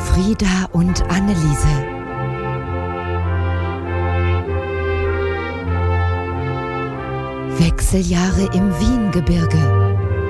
Frieda und Anneliese. Wechseljahre im Wiengebirge.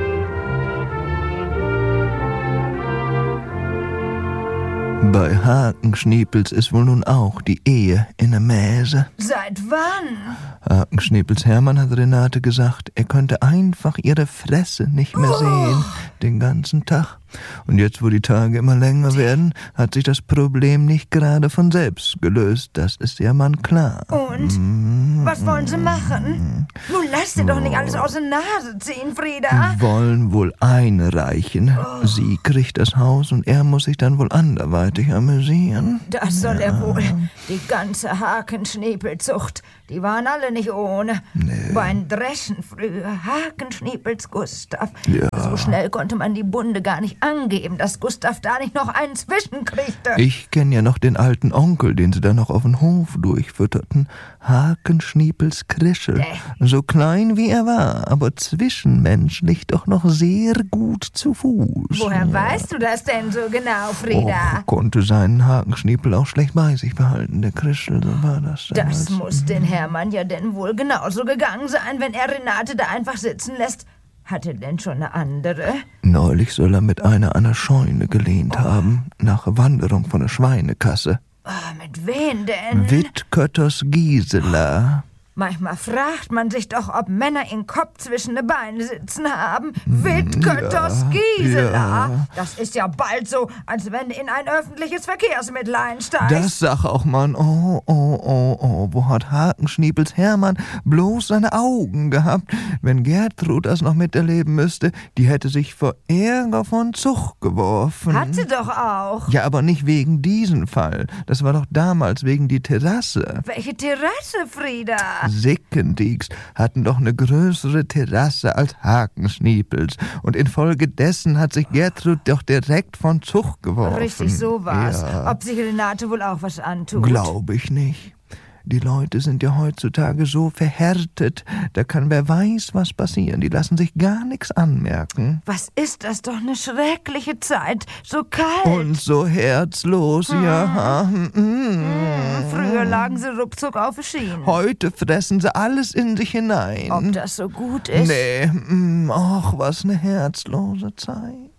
Bei Hakenschniepels ist wohl nun auch die Ehe in der Mäse. Seit wann? Hakenschniepels Hermann hat Renate gesagt, er könnte einfach ihre Fresse nicht mehr sehen, den ganzen Tag. Und jetzt, wo die Tage immer länger werden, hat sich das Problem nicht gerade von selbst gelöst. Das ist ja mal klar. Und? Was wollen Sie machen? Nun lass dir doch nicht alles aus der Nase ziehen, Frieda. Wollen wohl einreichen. Sie kriegt das Haus und er muss sich dann wohl anderweitig amüsieren. Das soll er wohl. Die ganze Hakenschniepelzucht, die waren alle nicht ohne. Nee. Beim Dreschen früher, Hakenschniepels Gustav. Ja. So schnell konnte man die Bunde gar nicht angeben, dass Gustav da nicht noch einen zwischenkriegte. Ich kenne ja noch den alten Onkel, den sie da noch auf den Hof durchfütterten. Hakenschniepels Krischel. So klein wie er war, aber zwischenmenschlich doch noch sehr gut zu Fuß. Woher weißt du das denn so genau, Frieda? Konnte seinen Hakenschniepel auch schlecht bei sich behalten, der Krischel, so war das damals. Das muss den Hermann ja denn wohl genauso gegangen sein, wenn er Renate da einfach sitzen lässt. Hat er denn schon eine andere? Neulich soll er mit einer an der Scheune gelehnt haben, nach Wanderung von der Schweinekasse. Mit wem denn? Wittkötters Gisela. Manchmal fragt man sich doch, ob Männer ihren Kopf zwischen den Beinen sitzen haben. Wittkötters Gisela. Ja. Das ist ja bald so, als wenn du in ein öffentliches Verkehrsmittel einsteigst. Das sag auch man. Wo hat Hakenschniepels Hermann bloß seine Augen gehabt? Wenn Gertrud das noch miterleben müsste, die hätte sich vor Ärger von Zug geworfen. Hat sie doch auch. Ja, aber nicht wegen diesem Fall. Das war doch damals wegen die Terrasse. Welche Terrasse, Frieda? Sickendiegs hatten doch eine größere Terrasse als Hakenschniepels. Und infolgedessen hat sich Gertrud doch direkt von Zug geworfen. Richtig, so war's. Ja. Ob sich Renate wohl auch was antut? Glaube ich nicht. Die Leute sind ja heutzutage so verhärtet, da kann wer weiß was passieren. Die lassen sich gar nichts anmerken. Was ist das doch eine schreckliche Zeit, so kalt. Und so herzlos, ja. Früher lagen sie ruckzuck auf den Schienen. Heute fressen sie alles in sich hinein. Ob das so gut ist? Nee, ach, was eine herzlose Zeit.